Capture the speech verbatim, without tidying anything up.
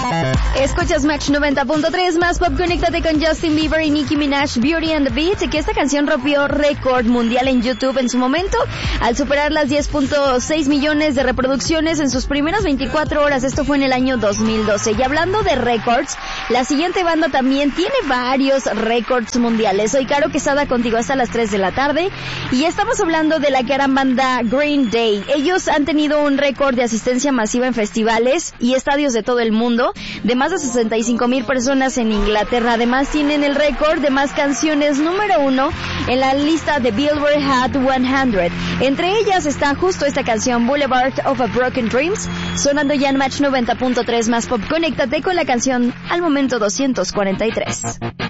Escuchas Match noventa punto tres, más pop, conéctate con Justin Bieber y Nicki Minaj, Beauty and the Beat, que esta canción rompió récord mundial en YouTube en su momento, al superar las diez punto seis millones de reproducciones en sus primeras veinticuatro horas, esto fue en el año dos mil doce. Y hablando de récords, la siguiente banda también tiene varios récords mundiales. Soy Caro Quesada contigo hasta las tres de la tarde, y estamos hablando de la gran banda Green Day. Ellos han tenido un récord de asistencia masiva en festivales y estadios de todo el mundo, de más de sesenta y cinco mil personas en Inglaterra. Además tienen el récord de más canciones número uno en la lista de Billboard Hot cien. Entre ellas está justo esta canción, Boulevard of a Broken Dreams, sonando ya en Match noventa punto tres más pop. Conéctate con la canción al momento doscientos cuarenta y tres.